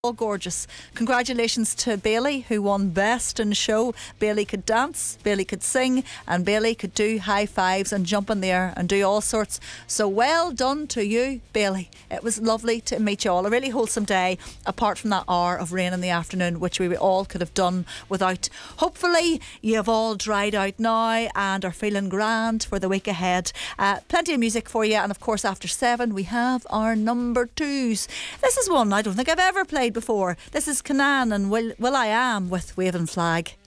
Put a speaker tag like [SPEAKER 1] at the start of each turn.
[SPEAKER 1] all gorgeous. Congratulations to Bailey, who won Best in Show. Bailey could dance, Bailey could sing, and Bailey could do high fives and jump in the air and do all sorts. So well done to you, Bailey. It was lovely to meet you all. A really wholesome day, apart from that hour of rain in the afternoon, which we all could have done without. Hopefully you have all dried out now and are feeling grand for the week ahead. Plenty of music for you, and of course after 7 we have our number 2s. This is one I don't think I've ever played before. This is Canaan and Will I Am with Waving Flag.